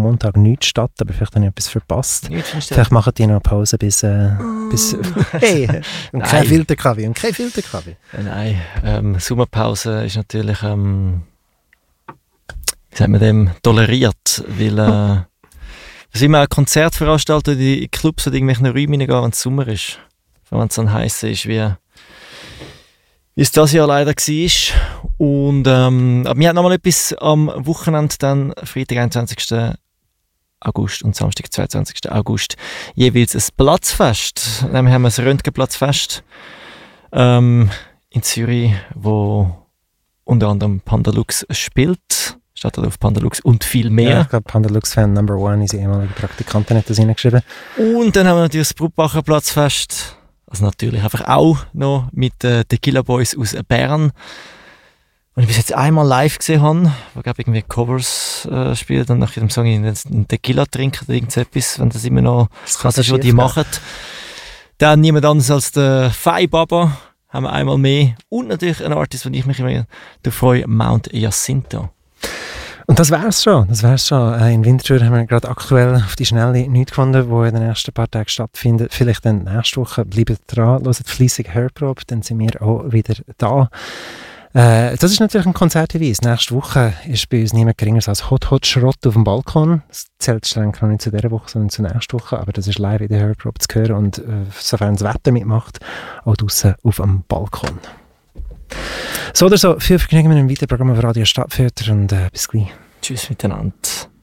Montag nichts statt, aber vielleicht habe ich etwas verpasst. Vielleicht machen die noch Pause bis hey, und kein Filterkaffee. Nein, Sommerpause ist natürlich, wie sagt man dem, toleriert, weil es immer ein Konzert veranstaltet in Clubs oder irgendwelchen Räumen reingehen, wenn es Sommer ist. Wenn es dann heiß ist, wie es das Jahr leider war. Und aber wir hatten nochmal etwas am Wochenende, dann Freitag, 21. August und Samstag, 22. August, jeweils ein Platzfest. Nämlich haben wir ein Röntgenplatzfest in Zürich, wo unter anderem Pandalux spielt. Steht auf Pandalux und viel mehr. Ja, ich glaube, Pandalux-Fan Number 1, unsere ehemalige Praktikantin hat das reingeschrieben. Und dann haben wir natürlich das Brutbacher Platzfest. Also natürlich einfach auch noch mit den Tequila Boys aus Bern. Und ich bis jetzt einmal live gesehen habe, wo glaube irgendwie Covers spielt und nach jedem Song einen Tequila trinken oder irgendetwas, wenn das immer noch das ist, was die machen. Dann niemand anders als der Fai Baba, haben wir einmal mehr. Und natürlich ein Artist, den ich mich immer freue, Mount Jacinto. Und das wär's schon. In Winterthur haben wir gerade aktuell auf die Schnelle nichts gefunden, wo in den nächsten paar Tagen stattfindet. Vielleicht dann nächste Woche. Bleibt dran, hört fleissig Hörprobe, dann sind wir auch wieder da. Das ist natürlich ein Konzerthinweis. Nächste Woche ist bei uns niemand geringer als Hot Hot Schrott auf dem Balkon. Das zählt streng noch nicht zu dieser Woche, sondern zu nächster Woche. Aber das ist live in der Hörprobe zu hören und sofern das Wetter mitmacht, auch draussen auf dem Balkon. So oder so, viel Vergnügen mit einem weiteren Programm auf Radio Stadtfilter und bis gleich. Tschüss miteinander.